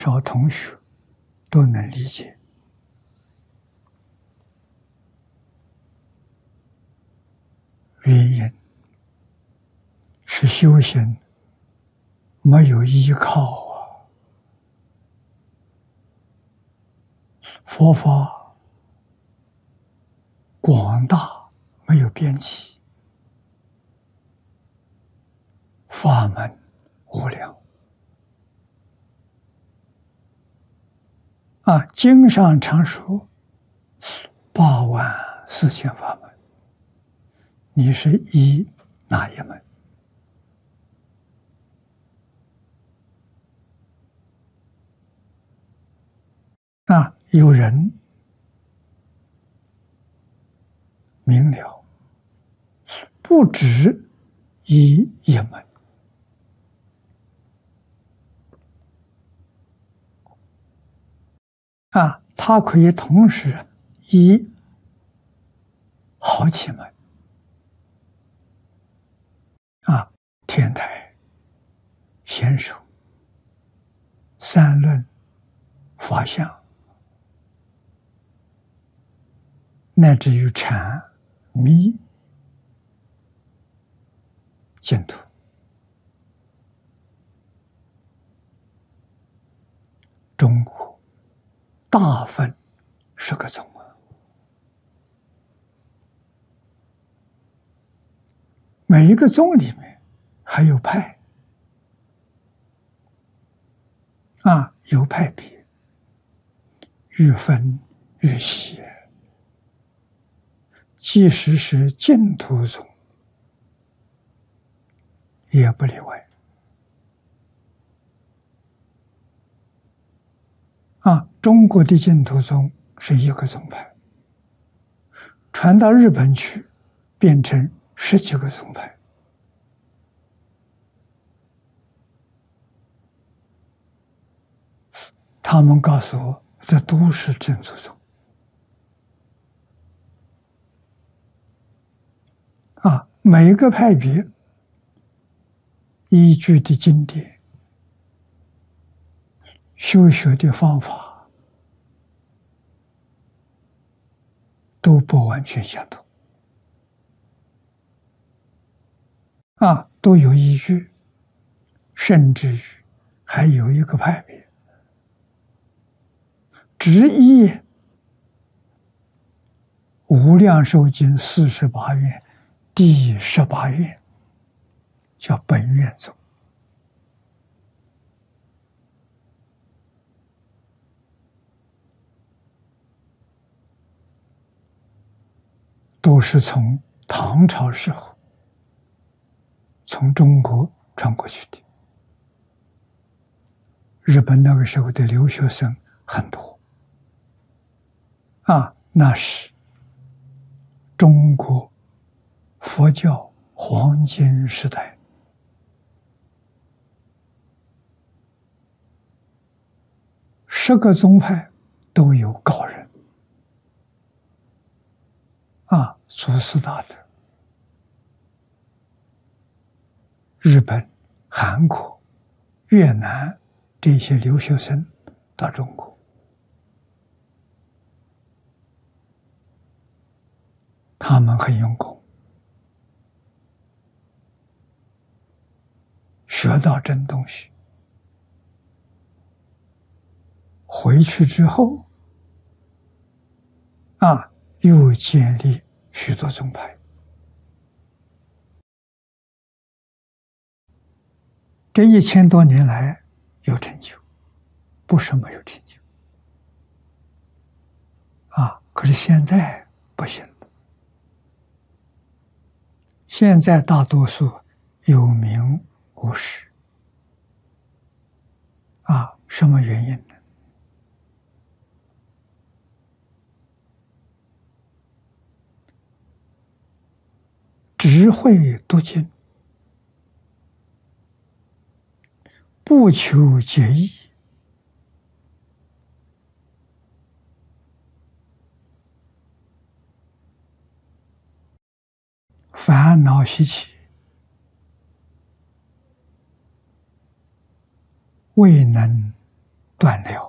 少同学都能理解。原因是修行没有依靠啊，佛法广大，没有边际，法门无量啊！经上常说84000法门，你是依哪一门？啊，有人明了，不止依一门啊，他可以同时依好几门啊，天台、显手、三论、法相，乃至于禅、密、净土，中国大分10个宗啊，每一个宗里面还有派啊，有派别，愈分愈细，即使是净土宗也不例外啊。中国的净土宗是一个宗派，传到日本去，变成10几个宗派。他们告诉我，这都是净土宗啊。每一个派别依据的经典、修学的方法都不完全相同啊，都有依据，甚至于还有一个派别只依无量寿经48愿第18愿，叫本愿宗。都是从唐朝时候从中国传过去的。日本那个时候的留学生很多啊，那是中国佛教黄金时代，10个宗派都有高人啊，祖师大德。日本、韩国、越南这些留学生到中国，他们很用功，学到真东西，回去之后啊，又建立许多宗派。这1000多年来有成就，不是没有成就啊。可是现在不行了，现在大多数有名无实啊。什么原因呢？只会读经，不求解义，烦恼习气，未能断了